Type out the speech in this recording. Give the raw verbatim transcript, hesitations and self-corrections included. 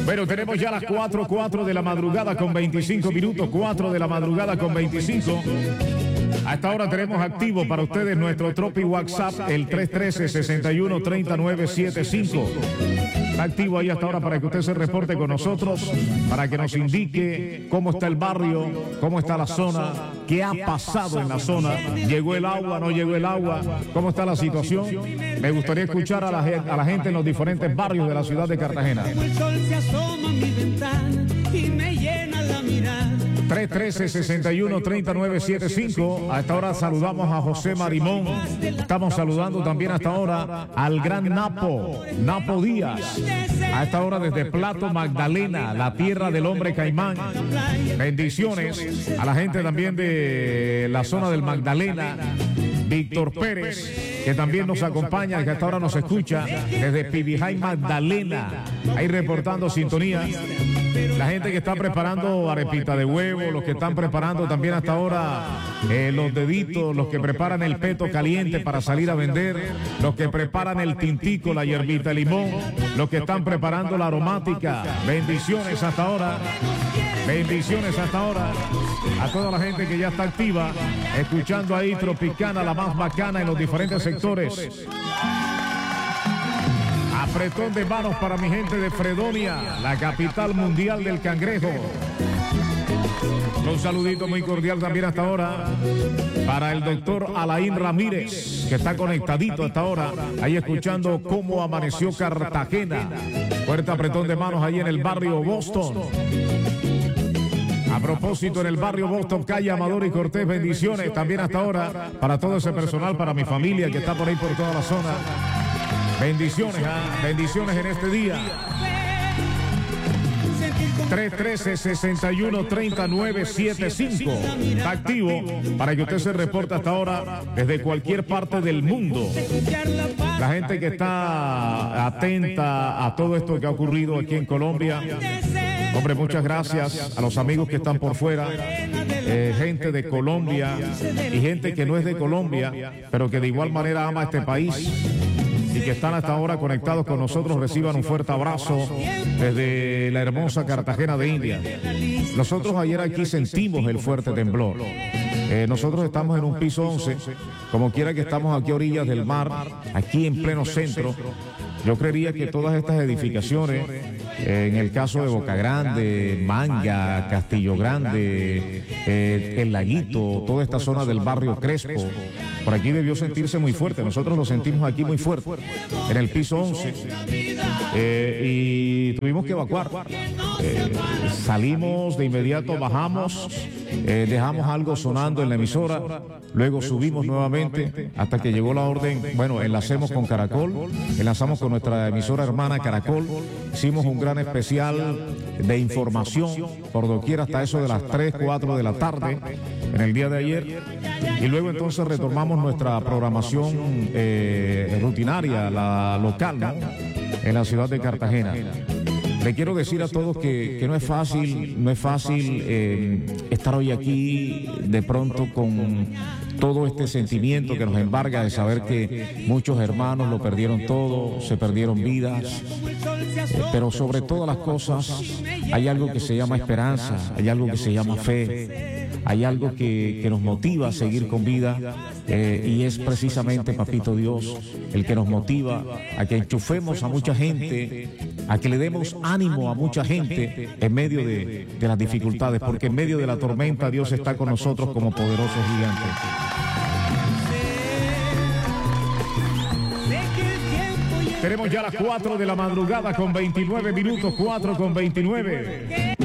Bueno, tenemos ya las cuatro, cuatro de la madrugada con veinticinco minutos, cuatro de la madrugada con veinticinco. A esta hora tenemos activo para ustedes nuestro Tropi WhatsApp, el tres uno tres, seis uno, tres nueve siete cinco. Está activo ahí hasta ahora para que usted se reporte con nosotros, para que nos indique cómo está el barrio, cómo está la zona, qué ha pasado en la zona, llegó el agua, no llegó el agua, cómo está la situación. Me gustaría escuchar a la, a la gente en los diferentes barrios de la ciudad de Cartagena. El sol se asoma a mi ventana y me llena la mirada. tres uno tres, seis uno, tres nueve siete cinco. A esta hora saludamos a José Marimón. Estamos saludando también hasta ahora al gran Napo, Napo Díaz. A esta hora desde Plato Magdalena, la tierra del hombre caimán. Bendiciones a la gente también de la zona del Magdalena. Víctor Pérez, que también nos acompaña, que hasta ahora nos escucha desde Pibijay Magdalena, ahí reportando sintonía. La gente que está preparando arepita de huevo, los que están preparando también hasta ahora eh, los deditos, los que preparan el peto caliente para salir a vender, los que preparan el tintico, la hierbita de limón, los que están preparando la aromática. Bendiciones hasta ahora. Bendiciones hasta ahora a toda la gente que ya está activa, escuchando ahí Tropicana, la más bacana en los diferentes sectores. Apretón de manos para mi gente de Fredonia, la capital mundial del cangrejo. Un saludito muy cordial también hasta ahora para el doctor Alain Ramírez, que está conectadito hasta ahora, ahí escuchando cómo amaneció Cartagena. Fuerte apretón de manos ahí en el barrio Boston. A propósito, en el barrio Boston, calle Amador y Cortés, bendiciones también hasta ahora para todo ese personal, para mi familia que está por ahí por toda la zona. Bendiciones, ¿eh? Bendiciones en este día. tres uno tres, seis uno, tres nueve siete cinco. Está activo para que usted se reporte hasta ahora desde cualquier parte del mundo. La gente que está atenta a todo esto que ha ocurrido aquí en Colombia. Hombre, muchas gracias a los amigos que están por fuera, eh, gente de Colombia y gente que no es de Colombia, pero que de igual manera ama este país y que están hasta ahora conectados con nosotros. Reciban un fuerte abrazo desde la hermosa Cartagena de India. Nosotros ayer aquí sentimos el fuerte temblor. Eh, nosotros estamos en un piso once, como quiera que estamos aquí a orillas del mar, aquí en pleno centro. Yo creería que todas estas edificaciones, eh, en el caso de Boca Grande, Manga, Castillo Grande, eh, El Laguito, toda esta zona del barrio Crespo, por aquí debió sentirse muy fuerte. Nosotros lo sentimos aquí muy fuerte, en el piso once, eh, y tuvimos que evacuar. Eh, salimos de inmediato, bajamos, eh, dejamos algo sonando en la emisora, luego subimos nuevamente hasta que llegó la orden. Bueno, enlacemos con Caracol, enlazamos con nuestra emisora hermana Caracol, hicimos un gran especial de información por doquier hasta eso de las tres, cuatro de la tarde en el día de ayer, y luego entonces retomamos nuestra programación eh, rutinaria, la local, ¿no?, en la ciudad de Cartagena. Le quiero decir a todos que, que no es fácil, no es fácil eh, estar hoy aquí de pronto con todo este sentimiento que nos embarga de saber que muchos hermanos lo perdieron todo, se perdieron vidas, eh, pero sobre todas las cosas hay algo que se llama esperanza, hay algo que se llama fe, hay algo que, que nos motiva a seguir con vida, eh, y es precisamente Papito Dios el que nos motiva a que enchufemos a mucha gente, a que le demos ánimo a mucha gente en medio de, de las dificultades, porque en medio de la tormenta Dios está con nosotros como poderoso gigante. Tenemos ya las cuatro de la madrugada con veintinueve minutos, cuatro con veintinueve.